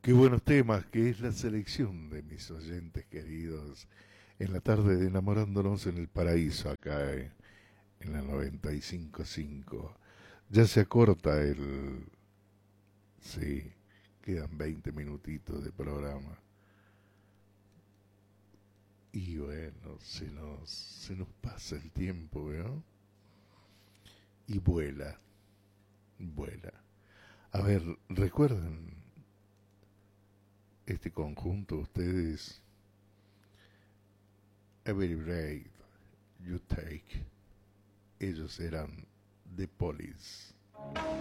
Qué buenos temas, que es la selección de mis oyentes queridos en la tarde de Enamorándonos en el Paraíso, acá en la 95.5. Ya se acorta el... Sí, quedan 20 minutitos de programa. Y bueno, se nos pasa el tiempo, ¿veo? Y vuela, vuela. A ver, ¿recuerdan este conjunto ustedes? Every Breath You Take. Ellos eran The Police.